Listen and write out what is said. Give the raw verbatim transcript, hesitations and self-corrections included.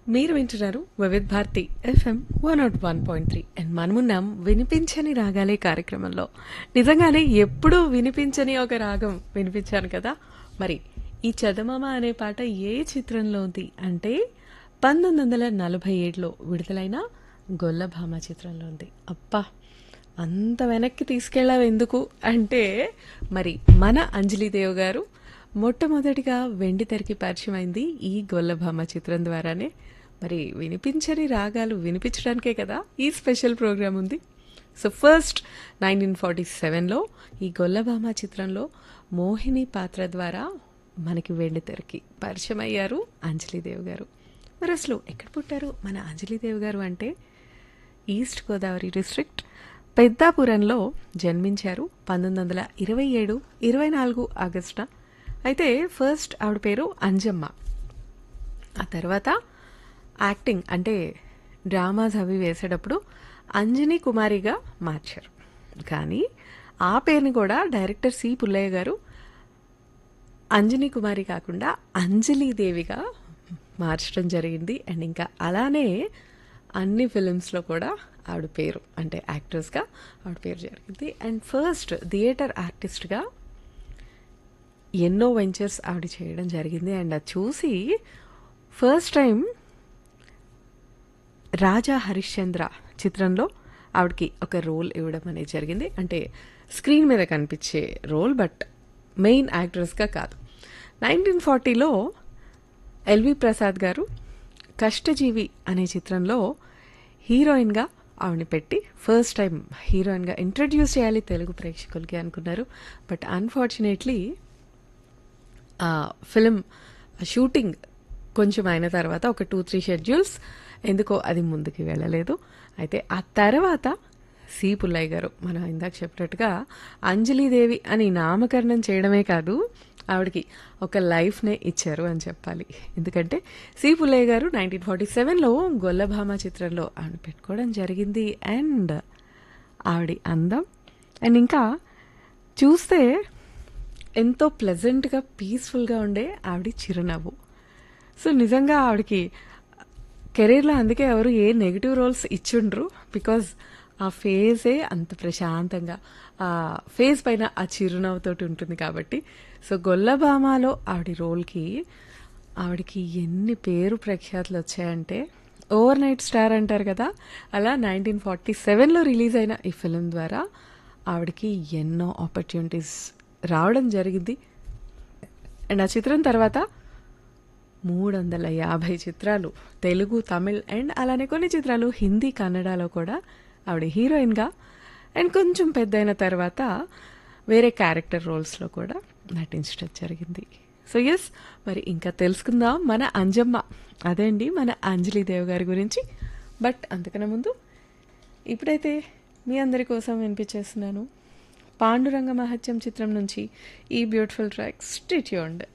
మీరు వింటున్నారు Vividh Bharati FM one not one point three and మనమున్నాం వినిపించని రాగాలే కార్యక్రమంలో. నిజంగానే ఎప్పుడూ వినిపించని ఒక రాగం వినిపించాను కదా. మరి ఈ చదమామ అనే పాట ఏ చిత్రంలో ఉంది అంటే పంతొమ్మిది వందల నలభై ఏడులో విడుదలైన గొల్లభామ చిత్రంలో ఉంది. అబ్బా, అంత వెనక్కి తీసుకెళ్ళావు ఎందుకు అంటే మరి మన అంజలిదేవ్ గారు మొట్టమొదటిగా వెండి తెరకి పరిచయం అయింది ఈ గొల్లభామ చిత్రం ద్వారానే. మరి వినిపించని రాగాలు వినిపించడానికే కదా ఈ స్పెషల్ ప్రోగ్రామ్ ఉంది. సో ఫస్ట్ నైన్టీన్ ఫార్టీ సెవెన్లో ఈ గొల్లభామ చిత్రంలో మోహిని పాత్ర ద్వారా మనకి వెండి తెరకి పరిచయం అయ్యారు అంజలిదేవ్ గారు. మరి అసలు ఎక్కడ పుట్టారు మన అంజలిదేవ్ గారు అంటే ఈస్ట్ గోదావరి డిస్ట్రిక్ట్ పెద్దాపురంలో జన్మించారు పంతొమ్మిది వందల ఇరవై ఏడు ఇరవై నాలుగు ఆగస్టున. అయితే ఫస్ట్ ఆవిడ పేరు అంజమ్మ. ఆ తర్వాత యాక్టింగ్ అంటే డ్రామాస్ అవి వేసేటప్పుడు అంజనీ కుమారిగా మార్చారు. కానీ ఆ పేరుని కూడా డైరెక్టర్ సి పుల్లయ్య గారు అంజనీ కుమారి కాకుండా అంజలీదేవిగా మార్చడం జరిగింది. అండ్ ఇంకా అలానే అన్ని ఫిలిమ్స్లో కూడా ఆవిడ పేరు అంటే యాక్ట్రెస్గా ఆవిడ పేరు జరిగింది. అండ్ ఫస్ట్ థియేటర్ ఆర్టిస్ట్గా ఎన్నో వెంచర్స్ ఆవిడ చేయడం జరిగింది. అండ్ అది చూసి ఫస్ట్ టైం రాజా హరిశ్చంద్ర చిత్రంలో ఆవిడకి ఒక రోల్ ఇవ్వడం అనేది జరిగింది. అంటే స్క్రీన్ మీద కనిపించే రోల్, బట్ మెయిన్ యాక్ట్రెస్గా కాదు. నైన్టీన్ ఫార్టీలో ఎల్వి ప్రసాద్ గారు కష్టజీవి అనే చిత్రంలో హీరోయిన్గా ఆవిడని పెట్టి ఫస్ట్ టైం హీరోయిన్గా ఇంట్రడ్యూస్ చేయాలి తెలుగు ప్రేక్షకులకి అనుకున్నారు. బట్ అన్ఫార్చునేట్లీ ఆ ఫిలిం షూటింగ్ కొంచెం అయిన తర్వాత ఒక టూ త్రీ షెడ్యూల్స్ ఎందుకో అది ముందుకు వెళ్ళలేదు. అయితే ఆ తర్వాత సి పుల్లయ్య గారు మనం ఇందాక చెప్పినట్టుగా అంజలీదేవి అని నామకరణం చేయడమే కాదు, ఆవిడకి ఒక లైఫ్నే ఇచ్చారు అని చెప్పాలి. ఎందుకంటే సి పుల్లయ్య గారు నైన్టీన్ ఫార్టీ సెవెన్లో గొల్లభామ చిత్రంలో ఆవిడ పెట్టుకోవడం జరిగింది. అండ్ ఆవిడ అందం అండ్ ఇంకా చూస్తే ఎంతో ప్లెజెంట్గా పీస్ఫుల్గా ఉండే ఆవిడ చిరునవ్వు. సో నిజంగా ఆవిడకి కెరీర్లో అందుకే ఎవరు ఏ నెగిటివ్ రోల్స్ ఇచ్చుండ్రు, బికాజ్ ఆ ఫేసే అంత ప్రశాంతంగా ఆ ఫేస్ పైన ఆ చిరునవ్వుతోటి ఉంటుంది కాబట్టి. సో గొల్లభామలో ఆవిడ రోల్కి ఆవిడకి ఎన్ని పేరు ప్రఖ్యాతులు వచ్చాయంటే ఓవర్ నైట్ స్టార్ అంటారు కదా, అలా నైన్టీన్ ఫార్టీ సెవెన్లో రిలీజ్ అయిన ఈ ఫిలిం ద్వారా ఆవిడకి ఎన్నో ఆపర్చునిటీస్ రావడం జరిగింది. అండ్ ఆ చిత్రం తర్వాత మూడు వందల యాభై చిత్రాలు తెలుగు, తమిళ్ అండ్ అలానే కొన్ని చిత్రాలు హిందీ, కన్నడలో కూడా ఆవిడ హీరోయిన్గా అండ్ కొంచెం పెద్దయిన తర్వాత వేరే క్యారెక్టర్ రోల్స్లో కూడా నటించడం జరిగింది. సో ఎస్, మరి ఇంకా తెలుసుకుందాం మన అంజమ్మ, అదే అండి మన అంజలీదేవ్ గారి గురించి. బట్ అంతకన్నా ముందు ఇప్పుడైతే మీ అందరి కోసం వినిపించేస్తున్నాను పాండురంగ మహత్యం చిత్రం నుంచి ఈ బ్యూటిఫుల్ ట్రాక్. Stay tuned.